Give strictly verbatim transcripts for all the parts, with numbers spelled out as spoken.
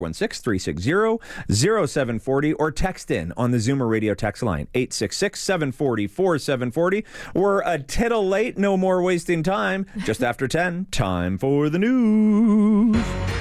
one six, three six zero, zero seven four zero or text in on the Zoomer Radio text line, eight six six, seven four zero, four seven four zero. We're a tittle late, no more wasting time. Just after ten, time for the news.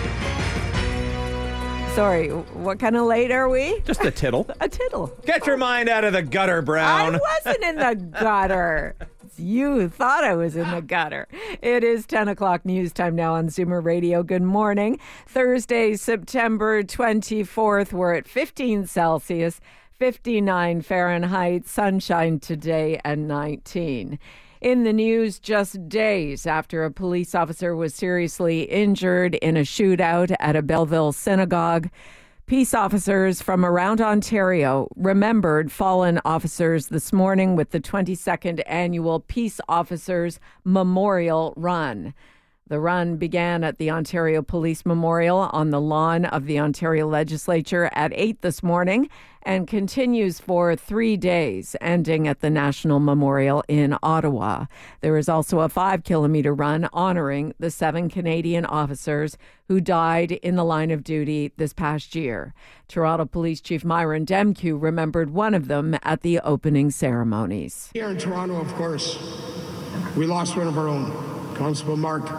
Sorry, what kind of late are we? Just a tittle. A tittle. Get your mind out of the gutter, Brown. I wasn't in the gutter. You who thought I was in the gutter. It is ten o'clock news time now on Zoomer Radio. Good morning. Thursday, September twenty-fourth. We're at fifteen Celsius, fifty-nine Fahrenheit, sunshine today and nineteen. In the news, just days after a police officer was seriously injured in a shootout at a Belleville synagogue, peace officers from around Ontario remembered fallen officers this morning with the twenty-second annual Peace Officers Memorial Run. The run began at the Ontario Police Memorial on the lawn of the Ontario Legislature at eight this morning and continues for three days, ending at the National Memorial in Ottawa. There is also a five-kilometer run honoring the seven Canadian officers who died in the line of duty this past year. Toronto Police Chief Myron Demkiw remembered one of them at the opening ceremonies. Here in Toronto, of course, we lost one of our own, Constable Mark.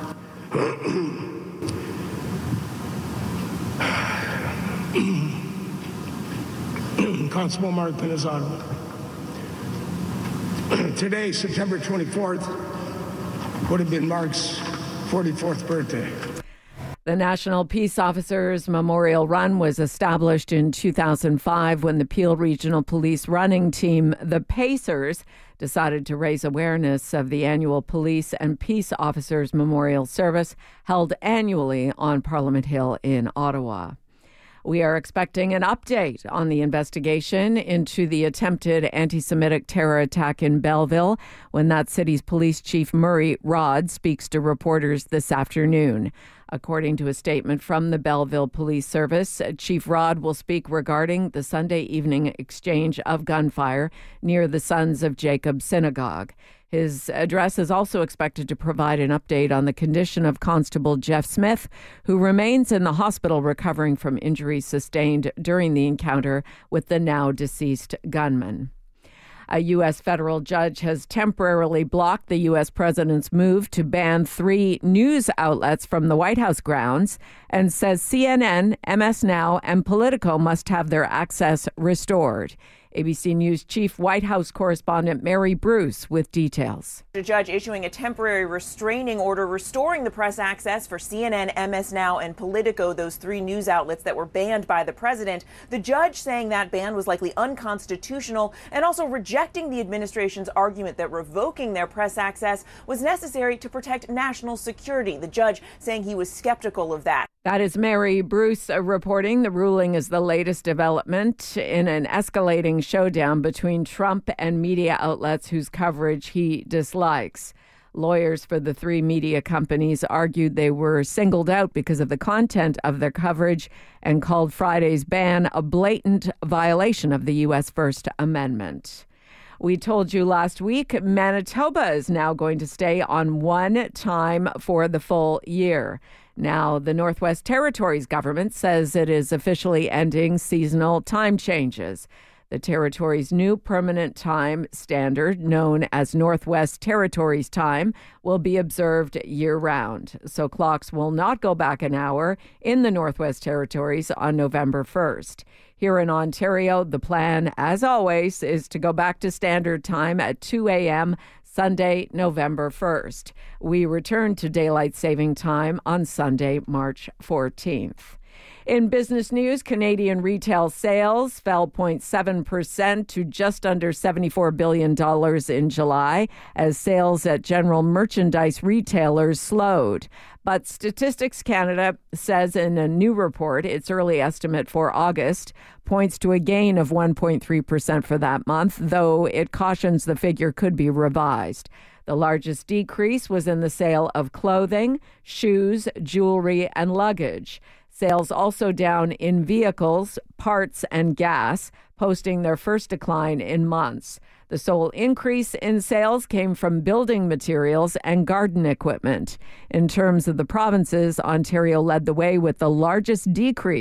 Constable Mark Pinizzato. Today, September twenty-fourth, would have been Mark's forty-fourth birthday. The National Peace Officers Memorial Run was established in two thousand five when the Peel Regional Police running team, the Pacers, decided to raise awareness of the annual Police and Peace Officers Memorial Service held annually on Parliament Hill in Ottawa. We are expecting an update on the investigation into the attempted anti-Semitic terror attack in Belleville when that city's police chief Murray Rod speaks to reporters this afternoon. According to a statement from the Belleville Police Service, Chief Rod will speak regarding the Sunday evening exchange of gunfire near the Sons of Jacob Synagogue. His address is also expected to provide an update on the condition of Constable Jeff Smith, who remains in the hospital recovering from injuries sustained during the encounter with the now deceased gunman. A U S federal judge has temporarily blocked the U S president's move to ban three news outlets from the White House grounds and says C N N, M S Now, and Politico must have their access restored. A B C News chief White House correspondent Mary Bruce with details. The judge issuing a temporary restraining order restoring the press access for C N N, M S Now, and Politico, those three news outlets that were banned by the president. The judge saying that ban was likely unconstitutional and also rejecting the administration's argument that revoking their press access was necessary to protect national security. The judge saying he was skeptical of that. That is Mary Bruce uh, reporting. The ruling is the latest development in an escalating showdown between Trump and media outlets whose coverage he dislikes. Lawyers for the three media companies argued they were singled out because of the content of their coverage and called Friday's ban a blatant violation of the U S First Amendment. We told you last week Manitoba is now going to stay on one time for the full year. Now, the Northwest Territories government says it is officially ending seasonal time changes. The territory's new permanent time standard, known as Northwest Territories time, will be observed year-round. So clocks will not go back an hour in the Northwest Territories on November first. Here in Ontario, the plan, as always, is to go back to standard time at two a.m. Sunday, November first. We return to daylight saving time on Sunday, March fourteenth. In business news, Canadian retail sales fell zero point seven percent to just under seventy-four billion dollars in July as sales at general merchandise retailers slowed. But Statistics Canada says in a new report, its early estimate for August points to a gain of one point three percent for that month, though it cautions the figure could be revised. The largest decrease was in the sale of clothing, shoes, jewelry, and luggage. Sales also down in vehicles, parts, and gas, posting their first decline in months. The sole increase in sales came from building materials and garden equipment. In terms of the provinces, Ontario led the way with the largest decrease